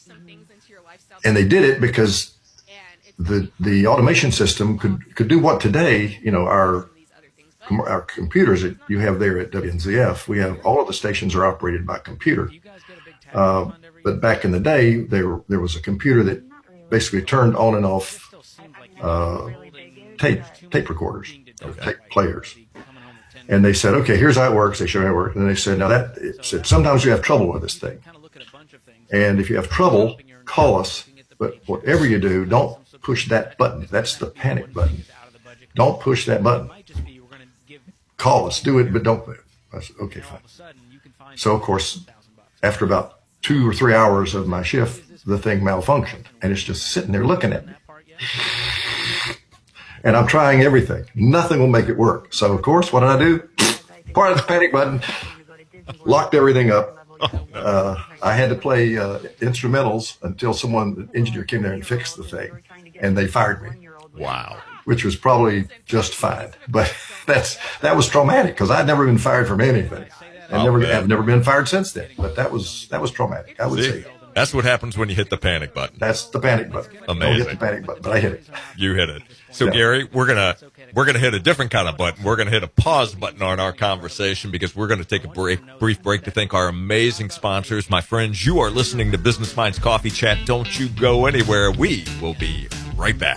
and they did it because the the automation system could could do what today, you know, our our computers that you have there at W N Z F, we have all of the stations are operated by computer. Uh, but back in the day, there there was a computer that basically turned on and off uh, tape tape recorders, or tape players. And they said, "Okay, here's how it works." They showed me how it worked, and they said, "Now that it said sometimes you have trouble with this thing, and if you have trouble, call us. But whatever you do, don't push that button. That's the panic button. Don't push that button. Call us, do it, but don't." I said, "Okay, fine." So, of course, after about two or three hours of my shift, the thing malfunctioned, and it's just sitting there looking at me. And I'm trying everything. Nothing will make it work. So, of course, what did I do? Part of the panic button, locked everything up. Uh, I had to play uh, instrumentals until someone, the engineer, came there and fixed the thing, and they fired me. Wow. Which was probably just fine. But that's that was traumatic because I'd never been fired from anything. And never, I've never been fired since then. But that was that was traumatic, I would See, say. That's what happens when you hit the panic button. That's the panic button. Amazing. Don't hit the panic button, but I hit it. You hit it. So, Yeah. Gary, we're gonna we're gonna hit a different kind of button. We're gonna hit a pause button on our conversation because we're gonna take a break, brief break to thank our amazing sponsors. My friends, you are listening to Business Minds Coffee Chat. Don't you go anywhere. We will be right back.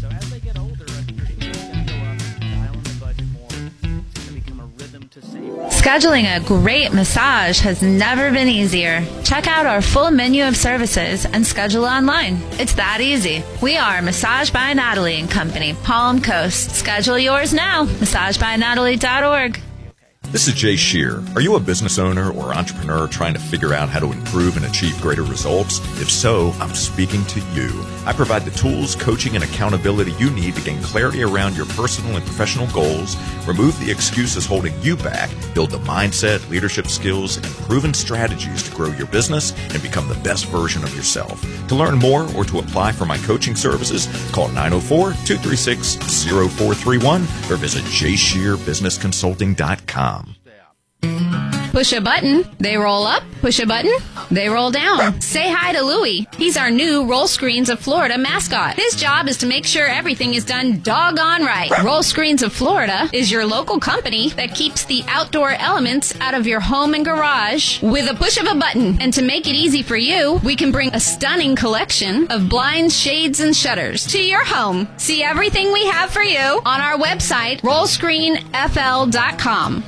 Scheduling a great massage has never been easier. Check out our full menu of services and schedule online. It's that easy. We are Massage by Natalie and Company, Palm Coast. Schedule yours now. massage by natalie dot org. This is Jay Shear. Are you a business owner or entrepreneur trying to figure out how to improve and achieve greater results? If so, I'm speaking to you. I provide the tools, coaching, and accountability you need to gain clarity around your personal and professional goals, remove the excuses holding you back, build the mindset, leadership skills, and proven strategies to grow your business and become the best version of yourself. To learn more or to apply for my coaching services, call nine oh four, two three six, oh four three one or visit jay shear business consulting dot com. Push a button, they roll up. Push a button, they roll down. Say hi to Louie. He's our new Roll Screens of Florida mascot. His job is to make sure everything is done doggone right. Roll Screens of Florida is your local company that keeps the outdoor elements out of your home and garage with a push of a button. And to make it easy for you, we can bring a stunning collection of blinds, shades, and shutters to your home. See everything we have for you on our website, roll screen f l dot com.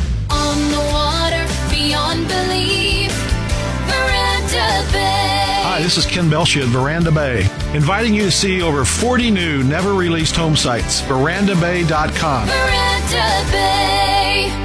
On the water, beyond belief, Veranda Bay. Hi, this is Ken Belshie at Veranda Bay, inviting you to see over forty new, never-released home sites. veranda bay dot com. Veranda Bay.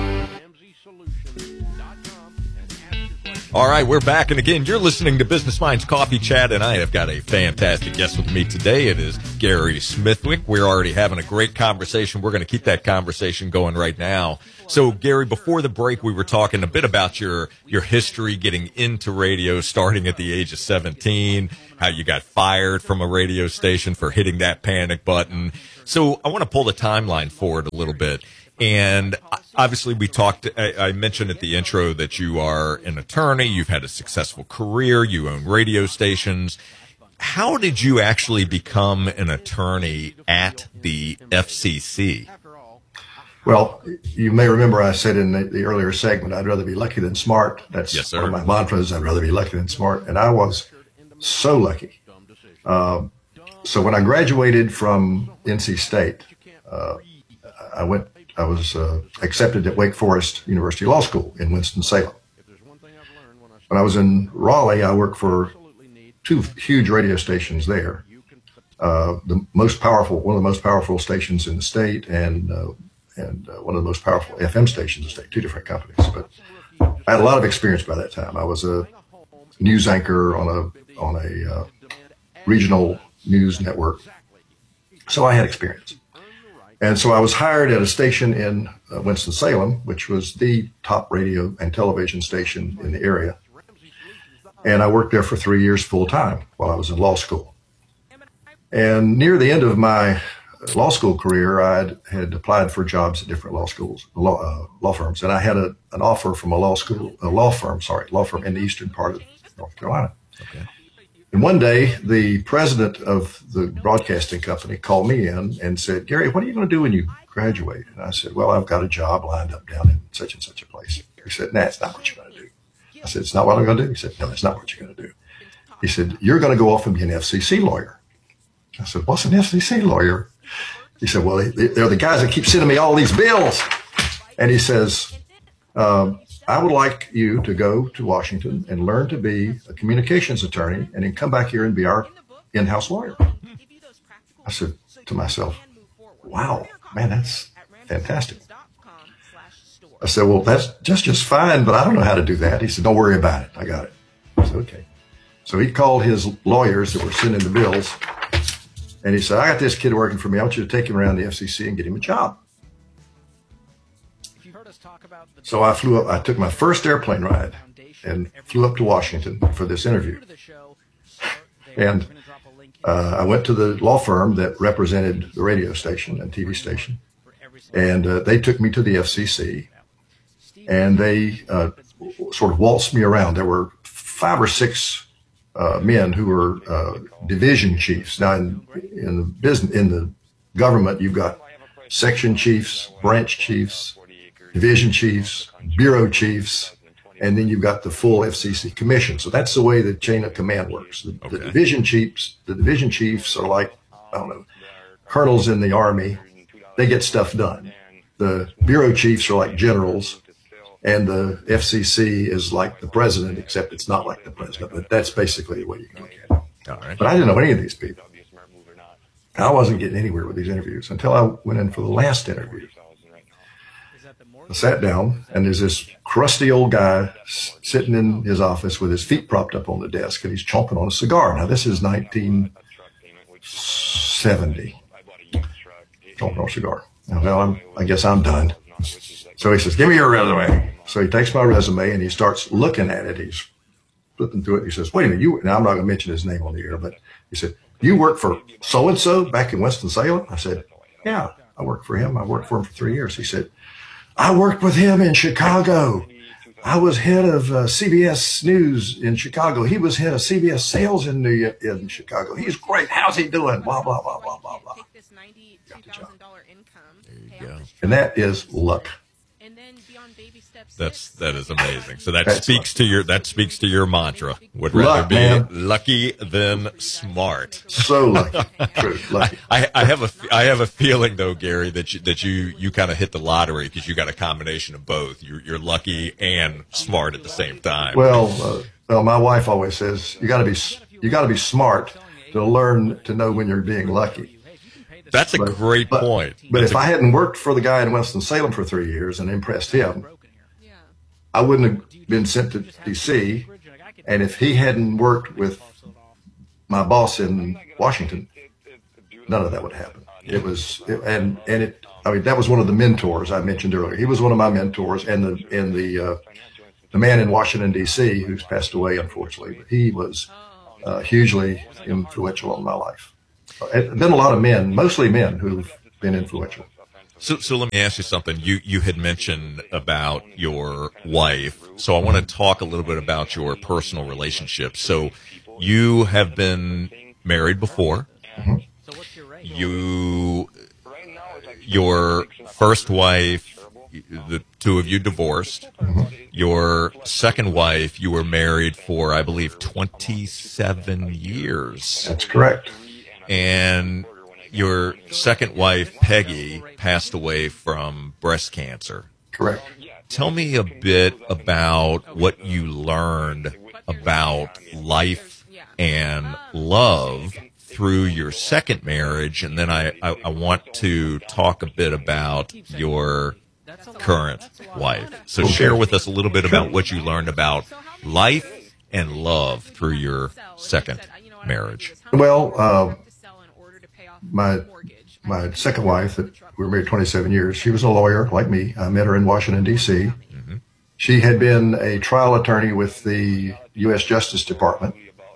All right, we're back, and again, you're listening to Business Minds Coffee Chat, and I have got a fantastic guest with me today. It is Gary Smithwick. We're already having a great conversation. We're going to keep that conversation going right now. So, Gary, before the break, we were talking a bit about your your history getting into radio, starting at the age of seventeen, how you got fired from a radio station for hitting that panic button. So, I want to pull the timeline forward a little bit. And obviously we talked, I, I mentioned at the intro that you are an attorney, you've had a successful career, you own radio stations. How did you actually become an attorney at the F C C? Well, you may remember I said in the, the earlier segment, I'd rather be lucky than smart. That's yes, sir. one of my mantras. I'd rather be lucky than smart. And I was so lucky. Uh, so when I graduated from N C State, uh, I went, I was uh, accepted at Wake Forest University Law School in Winston-Salem. When I was in Raleigh, I worked for two huge radio stations there. Uh, the most powerful, one of the most powerful stations in the state, and uh, and uh, one of the most powerful F M stations in the state. Two different companies, but I had a lot of experience by that time. I was a news anchor on a on a uh, regional news network, so I had experience. And so I was hired at a station in uh, Winston-Salem, which was the top radio and television station in the area. And I worked there for three years full time while I was in law school. And near the end of my law school career, I had applied for jobs at different law schools, law, uh, law firms. And I had a, an offer from a law school, a law firm, sorry, law firm in the eastern part of North Carolina. Okay. And one day, the president of the broadcasting company called me in and said, Gary, what are you going to do when you graduate? And I said, well, I've got a job lined up down in such and such a place. He said, nah, it's not what you're going to do. I said, it's not what I'm going to do? He said, no, it's not what you're going to do. He said, you're going to go off and be an F C C lawyer. I said, what's an F C C lawyer? He said, well, they, they're the guys that keep sending me all these bills. And he says, um, I would like you to go to Washington and learn to be a communications attorney and then come back here and be our in-house lawyer. I said to myself, wow, man, that's fantastic. I said, well, that's just, just fine, but I don't know how to do that. He said, don't worry about it. I got it. I said, okay. So he called his lawyers that were sending the bills, and he said, I got this kid working for me. I want you to take him around the F C C and get him a job. So I flew up, I took my first airplane ride and flew up to Washington for this interview. And uh, I went to the law firm that represented the radio station and T V station. And uh, they took me to the F C C, and they uh, sort of waltzed me around. There were five or six uh, men who were uh, division chiefs. Now, in, in the business, in the government, you've got section chiefs, branch chiefs, division chiefs, bureau chiefs, and then you've got the full F C C commission. So that's the way the chain of command works. The, okay. the division chiefs, the division chiefs are like, I don't know, colonels in the army. They get stuff done. The bureau chiefs are like generals, and the F C C is like the president, except it's not like the president. But that's basically the way you can look at it. All right. But I didn't know any of these people. I wasn't getting anywhere with these interviews until I went in for the last interview. I sat down, and there's this crusty old guy sitting in his office with his feet propped up on the desk, and he's chomping on a cigar. Now, this is nineteen seventy. Chomping on a cigar. Now, well, I'm, I guess I'm done. So he says, give me your resume. So he takes my resume, and he starts looking at it. He's flipping through it. He says, wait a minute. You, now, I'm not going to mention his name on the air, but he said, you work for so-and-so back in Winston-Salem? I said, yeah, I worked for him. I worked for him for three years. He said, I worked with him in Chicago. I was head of uh, C B S News in Chicago. He was head of C B S Sales in New in Chicago. He's great. How's he doing? Blah, blah, blah, blah, blah, blah. Got the job. There you go. And that is luck. That's that is amazing. So that That's speaks luck. to your that speaks to your mantra. Would luck, rather be man. lucky than smart. So lucky. True. Lucky. I, I have a I have a feeling though, Gary, that you, that you you kind of hit the lottery because you got a combination of both. You're you're lucky and smart at the same time. Well, uh, well, my wife always says you got to be you got to be smart to learn to know when you're being lucky. That's a but, great but, point. But That's if a... I hadn't worked for the guy in Winston-Salem for three years and impressed him, I wouldn't have been sent to D C. And if he hadn't worked with my boss in Washington, none of that would happen. It was, it, and and it. I mean, that was one of the mentors I mentioned earlier. He was one of my mentors, and the and the uh, the man in Washington D C who's passed away, unfortunately, but he was uh, hugely influential in my life. There have been a lot of men, mostly men, who've been influential. So, so let me ask you something. You you had mentioned about your wife, so I want to talk a little bit about your personal relationship. So, you have been married before. Mm-hmm. You, your first wife, the two of you divorced. Mm-hmm. Your second wife, you were married for, I believe, twenty-seven years. That's correct. And your second wife, Peggy, passed away from breast cancer. Correct. Tell me a bit about what you learned about life and love through your second marriage, and then I, I, I want to talk a bit about your current wife. So okay. Share with us a little bit about what you learned about life and love through your second marriage. Well, uh, my my second wife, that we were married twenty-seven years, she was a lawyer like me. I met her in Washington, D C. Mm-hmm. She had been a trial attorney with the U S Justice Department.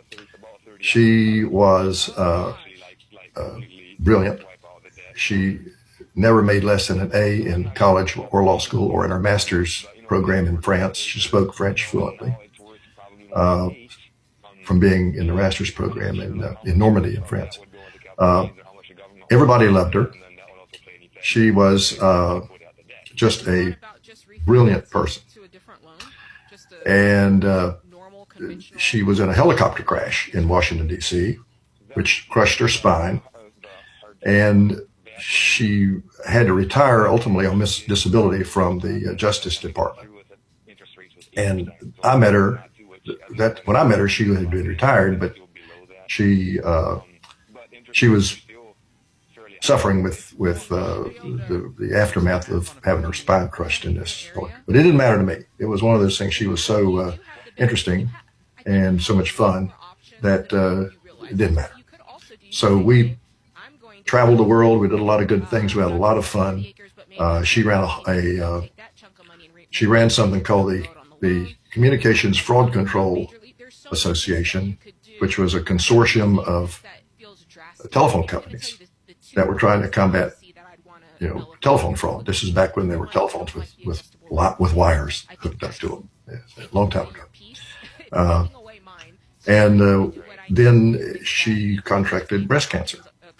She was uh, uh, brilliant. She never made less than an A in college or law school or in her master's program in France. She spoke French fluently uh, from being in the master's program in, uh, in Normandy in France. Uh, everybody loved her. She was uh, just a brilliant person. And uh, she was in a helicopter crash in Washington, D C, which crushed her spine. And she had to retire ultimately on mis- disability from the uh, Justice Department. And I met her, that when I met her, she had been retired, but she uh, she was suffering with, with uh, the, the aftermath of having her spine crushed in this. But it didn't matter to me. It was one of those things. She was so uh, interesting and so much fun that uh, it didn't matter. So we traveled the world. We did a lot of good things. We had a lot of fun. Uh, she ran a, a uh, she ran something called the the Communications Fraud Control Association, which was a consortium of telephone companies that were trying to combat, you know, telephone fraud. This is back when there were telephones with with with wires hooked up to them, yeah, a long time ago. Uh, and uh, then she contracted breast cancer.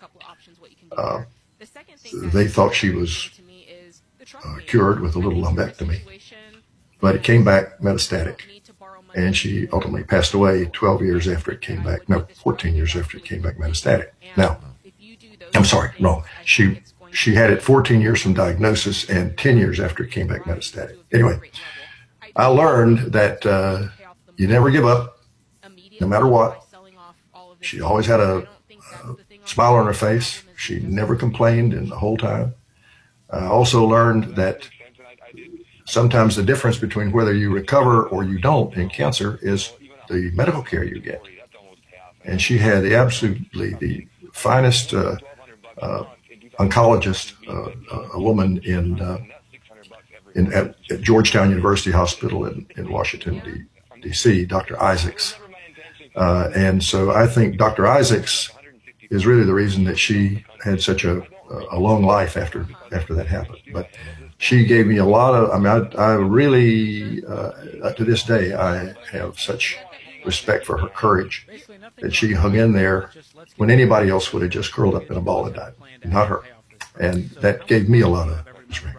Uh, they thought she was uh, cured with a little lumpectomy, but it came back metastatic, and she ultimately passed away twelve years after it came back. No, fourteen years after it came back metastatic. Now, I'm sorry, wrong. She she had it fourteen years from diagnosis and ten years after it came back metastatic. Anyway, I learned that uh, you never give up, no matter what. She always had a, a smile on her face. She never complained in the whole time. I also learned that sometimes the difference between whether you recover or you don't in cancer is the medical care you get. And she had the absolutely the finest uh, uh, oncologist, uh, a woman in uh, in at, at Georgetown University Hospital in, in Washington, D C, Doctor Isaacs. Uh, and so I think Doctor Isaacs is really the reason that she had such a, a long life after after that happened. But she gave me a lot of, I mean, I, I really, uh, to this day, I have such respect for her courage that she hung in there when anybody else would have just curled up in a ball and died, not her. And that gave me a lot of respect.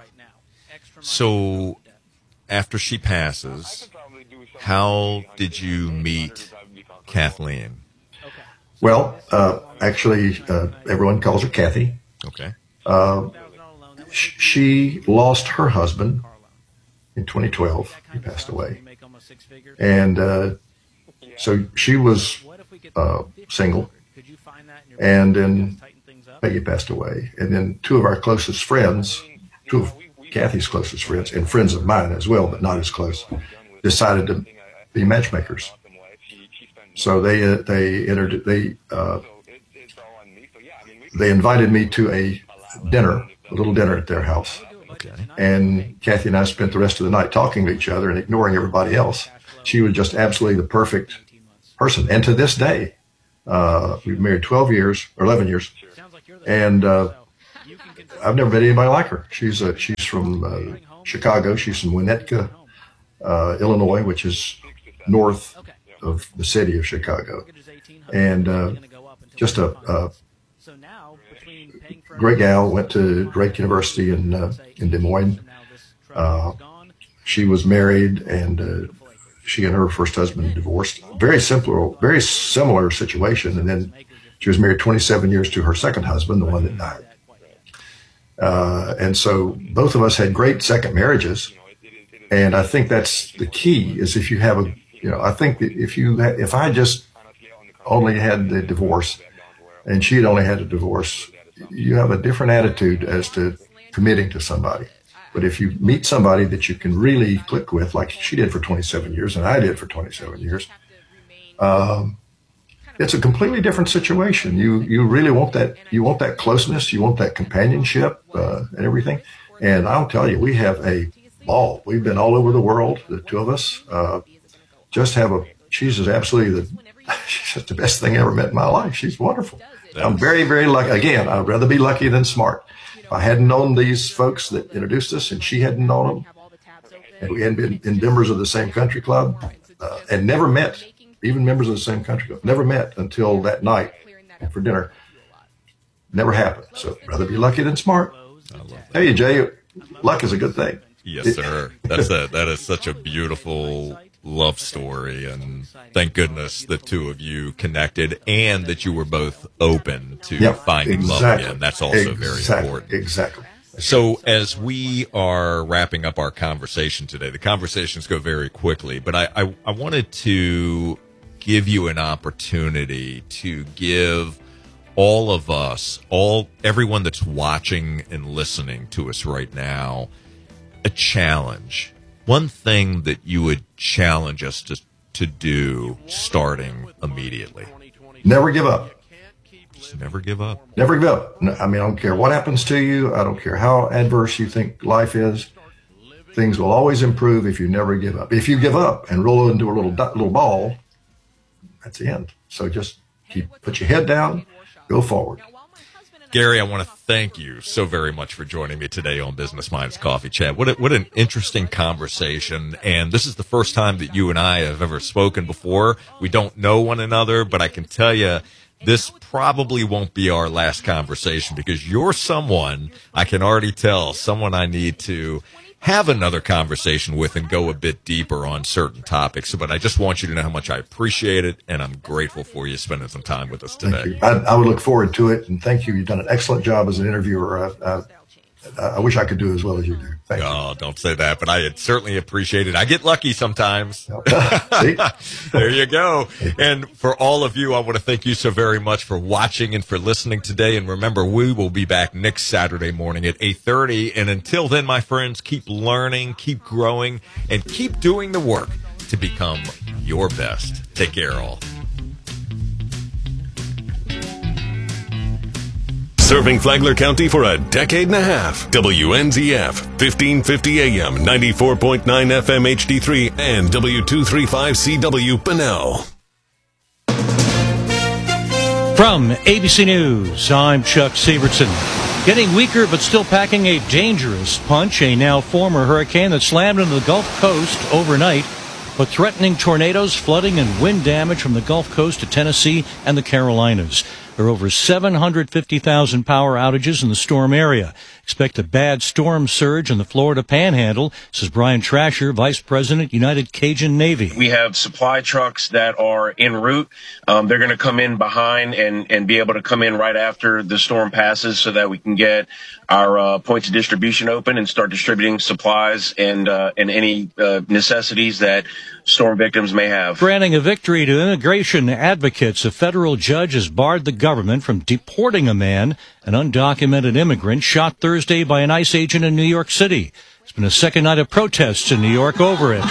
So after she passes, how did you meet Kathleen? Well, uh, actually, uh, everyone calls her Kathy. Okay. Uh, sh- she lost her husband in twenty twelve. He passed away. And uh, so she was uh, single, and then Peggy passed away. And then two of our closest friends, two of Kathy's closest friends, and friends of mine as well, but not as close, decided to be matchmakers. So they uh, they entered they uh, they invited me to a dinner, a little dinner at their house. Okay. And Kathy and I spent the rest of the night talking to each other and ignoring everybody else. She was just absolutely the perfect person. And to this day, uh, we've married twelve years, or eleven years, and uh, I've never met anybody like her. She's uh, she's from uh, Chicago. She's from Winnetka, uh, Illinois, which is north of the city of Chicago. And uh, just a, a great gal, went to Drake University in, uh, in Des Moines. Uh, she was married, and uh, she and her first husband divorced. Very simple, very similar situation. And then she was married twenty-seven years to her second husband, the one that died. Uh, and so both of us had great second marriages. And I think that's the key, is if you have a, you know, I think that if you, ha- if I just only had the divorce and she had only had a divorce, you have a different attitude as to committing to somebody. But if you meet somebody that you can really click with, like she did for twenty-seven years and I did for twenty-seven years, um, it's a completely different situation. You you really want that, you want that closeness, you want that companionship uh, and everything. And I'll tell you, we have a ball. We've been all over the world, the two of us. Uh, just have a, she's just absolutely the, she's just the best thing I ever met in my life. She's wonderful. I'm very, very lucky. Again, I'd rather be lucky than smart. If I hadn't known these folks that introduced us and she hadn't known them, and we hadn't been in members of the same country club, uh, and never met, even members of the same country club, never met until that night for dinner. Never happened. So rather be lucky than smart. Hey, Jay, luck is a good thing. Yes, sir. That's a, that is such a beautiful love story, and thank goodness the two of you connected and that you were both open to yep, finding exactly. love again. That's also exactly, very important. Exactly. So as we are wrapping up our conversation today, the conversations go very quickly, but I, I, I wanted to give you an opportunity to give all of us, all everyone that's watching and listening to us right now, a challenge. One thing that you would challenge us to to do starting immediately. Never give up. Just never give up. Never give up. No, I mean, I don't care what happens to you. I don't care how adverse you think life is. Things will always improve if you never give up. If you give up and roll into a little little ball, that's the end. So just keep put your head down, go forward. Gary, I want to thank you so very much for joining me today on Business Minds Coffee Chat. What a, what an interesting conversation. And this is the first time that you and I have ever spoken before. We don't know one another, but I can tell you this probably won't be our last conversation, because you're someone, I can already tell, someone I need to have another conversation with and go a bit deeper on certain topics. But I just want you to know how much I appreciate it, and I'm grateful for you spending some time with us today. I, I would look forward to it, and thank you. You've done an excellent job as an interviewer. I, I, I wish I could do as well as you do. Thank oh, you. Don't say that, but I certainly appreciate it. I get lucky sometimes. There you go. And for all of you, I want to thank you so very much for watching and for listening today. And remember, we will be back next Saturday morning at eight thirty. And until then, my friends, keep learning, keep growing, and keep doing the work to become your best. Take care, all. Serving Flagler County for a decade and a half. W N Z F, fifteen fifty A M, ninety-four point nine F M H D three, and W two thirty-five C W Bunnell. From A B C News, I'm Chuck Severson. Getting weaker but still packing a dangerous punch, a now former hurricane that slammed into the Gulf Coast overnight, but threatening tornadoes, flooding, and wind damage from the Gulf Coast to Tennessee and the Carolinas. There are over seven hundred fifty thousand power outages in the storm area. Expect a bad storm surge in the Florida Panhandle, says Brian Trasher, Vice President, United Cajun Navy. We have supply trucks that are en route. Um, they're going to come in behind and, and be able to come in right after the storm passes so that we can get our uh, points of distribution open and start distributing supplies and uh, and any uh, necessities that storm victims may have. Granting a victory to immigration advocates, a federal judge has barred the government from deporting a man, an undocumented immigrant, shot Thursday by an ICE agent in New York City. It's been a second night of protests in New York over it.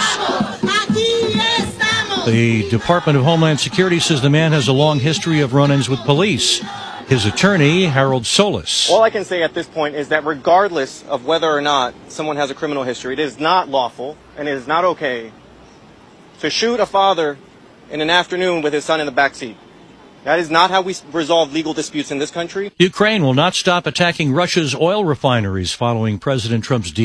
The Department of Homeland Security says the man has a long history of run-ins with police. His attorney, Harold Solis. All I can say at this point is that regardless of whether or not someone has a criminal history, it is not lawful and it is not okay to shoot a father in an afternoon with his son in the back seat. That is not how we resolve legal disputes in this country. Ukraine will not stop attacking Russia's oil refineries following President Trump's deal.